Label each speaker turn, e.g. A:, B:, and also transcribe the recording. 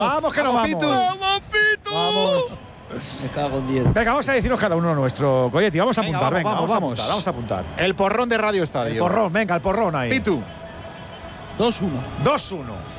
A: Vamos que nos vamos.
B: Pitu.
C: ¡Vamos, Pitu!
D: Vamos. Me cago en 10.
A: Venga, vamos a deciros cada uno nuestro Coyetti. Vamos a
B: Venga,
A: apuntar,
B: vamos,
A: venga,
B: vamos.
A: vamos a apuntar.
B: El porrón de Radio Estadio.
A: El porrón, venga, el porrón ahí.
B: Pitu.
D: 2-1.
A: 2-1.